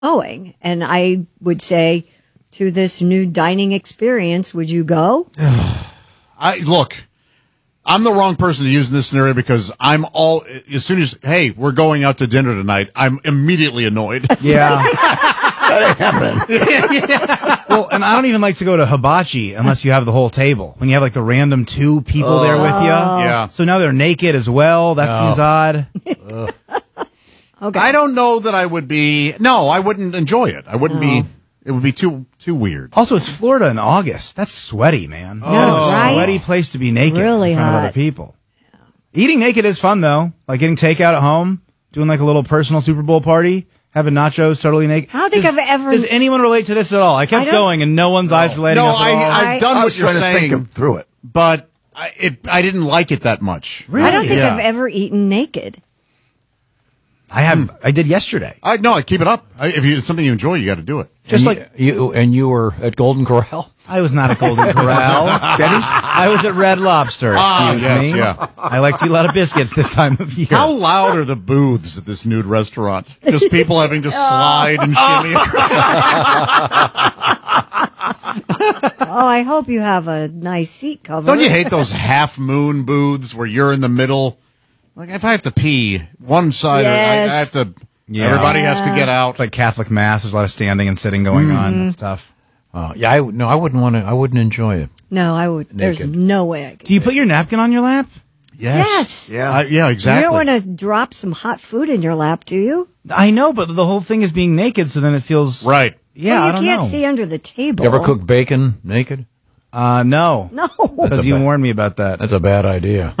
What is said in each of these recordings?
going. And I would say to this new dining experience, would you go? Look, I'm the wrong person to use in this scenario because as soon as, hey, we're going out to dinner tonight, I'm immediately annoyed. Yeah. That ain't happening. Well, and I don't even like to go to hibachi unless you have the whole table. When you have like the random 2 people there with you. Yeah. So now they're naked as well. That seems odd. Okay. I don't know that I would be. No, I wouldn't enjoy it. I wouldn't be. It would be too weird. Also, it's Florida in August. That's sweaty, man. No, right? Sweaty place to be naked Really in front of hot. other people. Eating naked is fun, though. Like getting takeout at home, doing like a little personal Super Bowl party, having nachos totally naked. I don't think I've ever... Does anyone relate to this at all? I kept going, and no one's eyes relating. No, us at all. I've done I what was you're trying to saying, think through it. but I didn't like it that much. Really? I don't think Yeah. I've ever eaten naked. I have. I did yesterday. I keep it up. If it's something you enjoy, you got to do it. Just and like you were at Golden Corral. I was not at Golden Corral. Denny's? I was at Red Lobster. Excuse yes, me. yeah. I like to eat a lot of biscuits this time of year. How loud are the booths at this nude restaurant? Just people having to slide and shimmy. Oh, I hope you have a nice seat cover. Don't you hate those half moon booths where you're in the middle? Like if I have to pee, one side, Yes. I have to. Yeah. Everybody has to get out. It's like Catholic Mass. There's a lot of standing and sitting going on. It's tough. I wouldn't want to. I wouldn't enjoy it. No, I would. There's no way I could. Do you put your napkin on your lap? Yes. Yeah, You exactly. don't want to drop some hot food in your lap, do you? I know, but the whole thing is being naked, so then it feels Right. Yeah, well, I you don't can't know. see under the table. You ever cook bacon naked? No, No. because you warned me about that. That's a bad idea.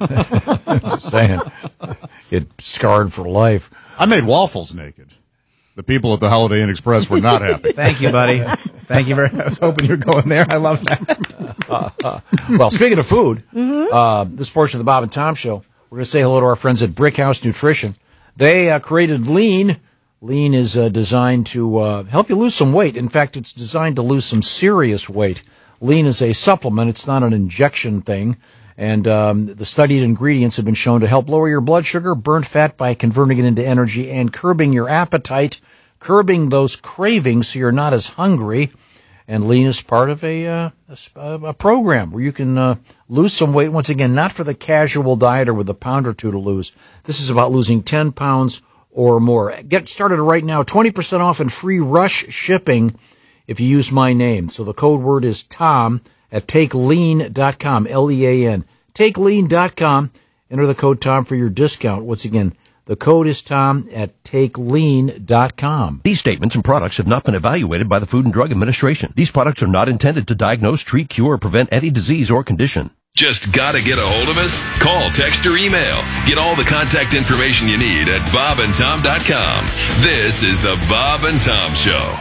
Just saying, it scarred for life. I made waffles naked. The people at the Holiday Inn Express were not happy. Thank you, buddy. Thank you very much. I was hoping you were going there. I love that. Well, speaking of food, this portion of the Bob and Tom Show, we're going to say hello to our friends at Brickhouse Nutrition. They created Lean. Lean is designed to help you lose some weight. In fact, it's designed to lose some serious weight. Lean is a supplement. It's not an injection thing. And the studied ingredients have been shown to help lower your blood sugar, burn fat by converting it into energy, and curbing your appetite, curbing those cravings so you're not as hungry. And Lean is part of a program where you can lose some weight. Once again, not for the casual dieter with a pound or two to lose. This is about losing 10 pounds or more. Get started right now. 20% off and free rush shipping if you use my name. So the code word is Tom at TakeLean.com, Lean. TakeLean.com. Enter the code Tom for your discount. Once again, the code is Tom at TakeLean.com. These statements and products have not been evaluated by the Food and Drug Administration. These products are not intended to diagnose, treat, cure, or prevent any disease or condition. Just gotta get a hold of us? Call, text, or email. Get all the contact information you need at bobandtom.com. This is the Bob and Tom Show.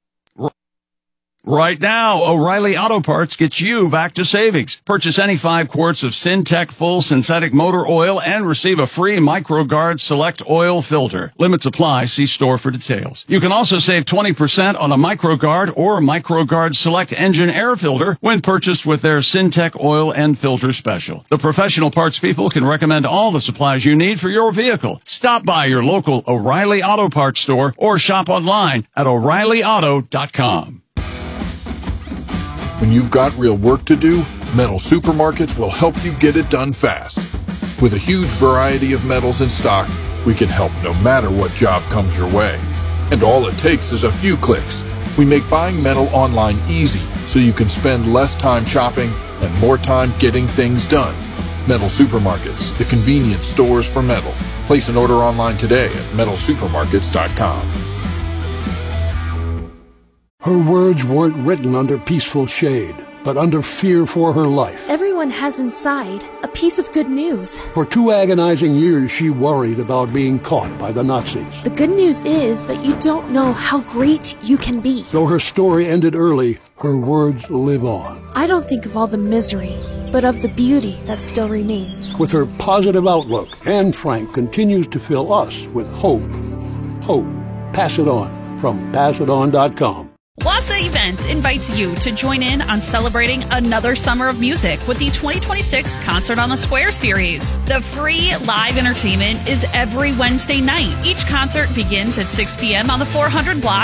Right now, O'Reilly Auto Parts gets you back to savings. Purchase any 5 quarts of Syntec full synthetic motor oil and receive a free MicroGuard Select oil filter. Limits apply. See store for details. You can also save 20% on a MicroGuard or MicroGuard Select engine air filter when purchased with their Syntec oil and filter special. The professional parts people can recommend all the supplies you need for your vehicle. Stop by your local O'Reilly Auto Parts store or shop online at O'ReillyAuto.com. When you've got real work to do, Metal Supermarkets will help you get it done fast. With a huge variety of metals in stock, we can help no matter what job comes your way. And all it takes is a few clicks. We make buying metal online easy so you can spend less time shopping and more time getting things done. Metal Supermarkets, the convenient stores for metal. Place an order online today at metalsupermarkets.com. Her words weren't written under peaceful shade, but under fear for her life. Everyone has inside a piece of good news. For 2 agonizing years, she worried about being caught by the Nazis. The good news is that you don't know how great you can be. Though her story ended early, her words live on. I don't think of all the misery, but of the beauty that still remains. With her positive outlook, Anne Frank continues to fill us with hope. Hope. Pass it on from PassItOn.com. Wassa Events invites you to join in on celebrating another summer of music with the 2026 Concert on the Square series. The free live entertainment is every Wednesday night. Each concert begins at 6 p.m. on the 400 block